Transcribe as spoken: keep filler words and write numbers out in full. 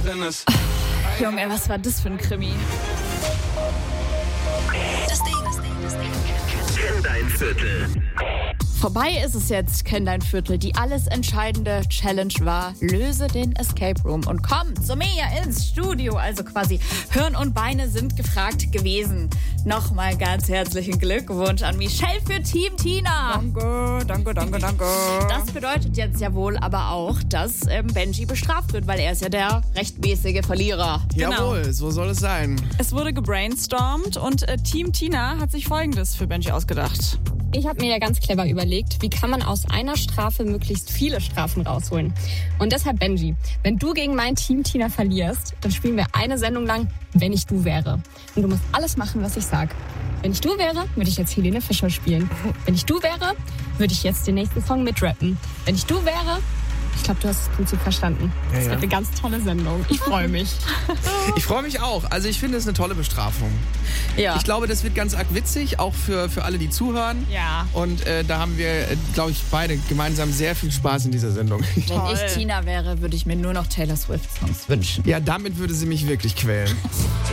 Tennis. Junge, was war das für ein Krimi? Das Ding, das Ding, das Ding. Kenn dein Viertel. Vorbei ist es jetzt, kenn dein Viertel. Die alles entscheidende Challenge war, löse den Escape Room und komm zu mir ins Studio. Also quasi Hirn und Beine sind gefragt gewesen. Nochmal ganz herzlichen Glückwunsch an Michelle für Team Tina. Danke, danke, danke, danke. Das bedeutet jetzt ja wohl aber auch, dass ähm, Benji bestraft wird, weil er ist ja der rechtmäßige Verlierer. Genau. Jawohl, so soll es sein. Es wurde gebrainstormt und äh, Team Tina hat sich Folgendes für Benji ausgedacht. Ich habe mir ja ganz clever überlegt, wie kann man aus einer Strafe möglichst viele Strafen rausholen. Und deshalb, Benji, wenn du gegen mein Team Tina verlierst, dann spielen wir eine Sendung lang, wenn ich du wäre. Und du musst alles machen, was ich sag. Wenn ich du wäre, würde ich jetzt Helene Fischer spielen. Wenn ich du wäre, würde ich jetzt den nächsten Song mitrappen. Wenn ich du wäre... Ich glaube, du hast das Prinzip verstanden. Ja, Das ja. wird eine ganz tolle Sendung. Ich freue mich. Ich freue mich auch. Also ich finde es eine tolle Bestrafung. Ja. Ich glaube, das wird ganz arg witzig, auch für, für alle, die zuhören. Ja. Und äh, da haben wir, äh, glaube ich, beide gemeinsam sehr viel Spaß in dieser Sendung. Wenn Toll. ich Tina wäre, würde ich mir nur noch Taylor Swift Songs wünschen. Ja, damit würde sie mich wirklich quälen.